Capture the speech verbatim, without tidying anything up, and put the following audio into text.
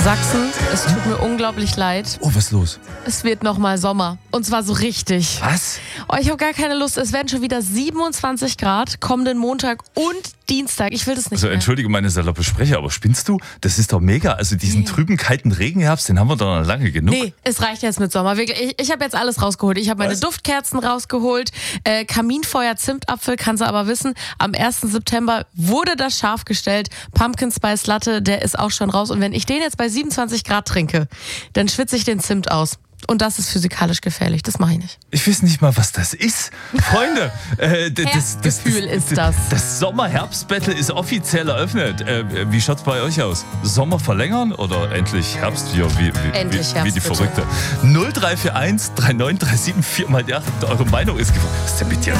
Sachsen, es tut mir unglaublich leid. Oh, was ist los? Es wird nochmal Sommer. Und zwar so richtig. Was? Oh, ich habe gar keine Lust. Es werden schon wieder siebenundzwanzig Grad kommenden Montag und Dienstag. Ich will das nicht Also mehr. entschuldige meine saloppe Sprecher, aber spinnst du? Das ist doch mega. Also diesen Nee. trüben, kalten Regenherbst, den haben wir doch noch lange genug. Nee, es reicht jetzt mit Sommer. Wirklich, ich ich habe jetzt alles rausgeholt. Ich habe meine Was? Duftkerzen rausgeholt. Äh, Kaminfeuer, Zimtapfel, kannst du aber wissen, am ersten September wurde das scharf gestellt. Pumpkin Spice Latte, der ist auch schon raus. Und wenn ich den jetzt bei siebenundzwanzig Grad trinke, dann schwitze ich den Zimt aus. Und das ist physikalisch gefährlich. Das mache ich nicht. Ich weiß nicht mal, was das ist. Freunde, äh, d- das, das, Herbstgefühl ist das. Das Sommer-Herbst-Battle ist offiziell eröffnet. Äh, wie schaut's bei euch aus? Sommer verlängern oder endlich Herbst? Ja, wie, wie, Endlich wie, Herbst, wie die bitte. Verrückte. null drei vier eins drei neun drei sieben vier mal die acht. Eure Meinung ist gefragt. Was ist denn mit dir